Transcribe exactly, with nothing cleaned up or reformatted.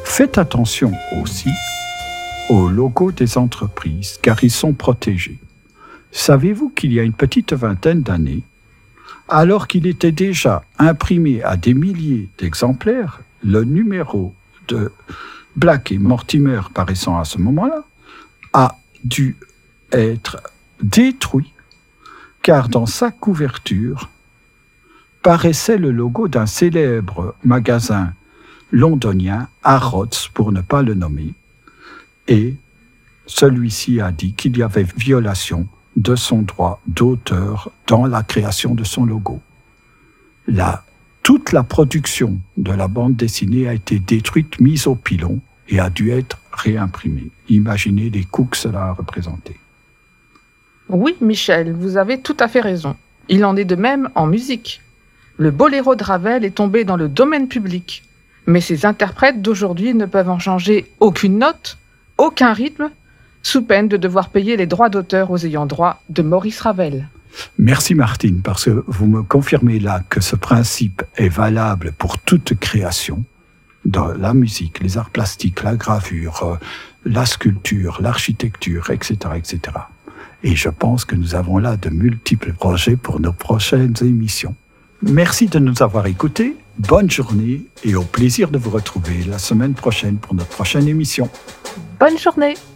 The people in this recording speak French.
Faites attention aussi aux logos des entreprises, car ils sont protégés. Savez-vous qu'il y a une petite vingtaine d'années, alors qu'il était déjà imprimé à des milliers d'exemplaires, le numéro de Black et Mortimer paraissant à ce moment-là a dû être détruit, car dans sa couverture paraissait le logo d'un célèbre magasin londonien, Harrods pour ne pas le nommer, et celui-ci a dit qu'il y avait violation de son droit d'auteur dans la création de son logo. Là, toute la production de la bande dessinée a été détruite, mise au pilon et a dû être réimprimée. Imaginez les coûts que cela a représenté. Oui, Michel, vous avez tout à fait raison. Il en est de même en musique. Le boléro de Ravel est tombé dans le domaine public, mais ses interprètes d'aujourd'hui ne peuvent en changer aucune note, aucun rythme, sous peine de devoir payer les droits d'auteur aux ayants droit de Maurice Ravel. Merci Martine, parce que vous me confirmez là que ce principe est valable pour toute création, dans la musique, les arts plastiques, la gravure, la sculpture, l'architecture, et cetera, et cetera. Et je pense que nous avons là de multiples projets pour nos prochaines émissions. Merci de nous avoir écoutés, bonne journée et au plaisir de vous retrouver la semaine prochaine pour notre prochaine émission. Bonne journée!